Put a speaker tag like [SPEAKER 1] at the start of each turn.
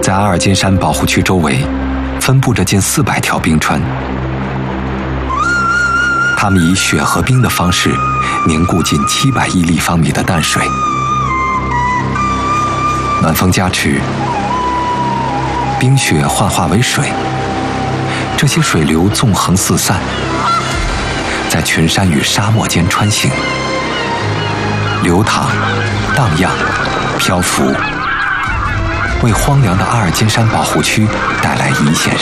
[SPEAKER 1] 在阿尔金山保护区周围，分布着近400条冰川，它们以雪和冰的方式凝固近700亿立方米的淡水。暖风加持，冰雪幻化为水，这些水流纵横四散，在群山与沙漠间穿行，流淌、荡漾、漂浮，为荒凉的阿尔金山保护区带来一线